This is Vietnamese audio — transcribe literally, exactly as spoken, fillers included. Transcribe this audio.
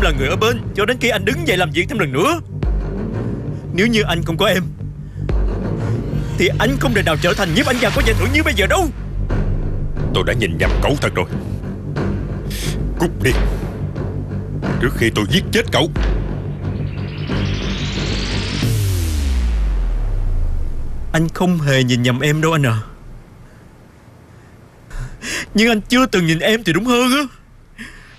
là người ở bên cho đến khi anh đứng dậy làm việc thêm lần nữa. Nếu như anh không có em thì anh không thể nào trở thành nhiếp ảnh gia có giải thưởng như bây giờ đâu. Tôi đã nhìn nhầm cậu thật rồi. Cút đi, trước khi tôi giết chết cậu. Anh không hề nhìn nhầm em đâu anh à. Nhưng anh chưa từng nhìn em thì đúng hơn á.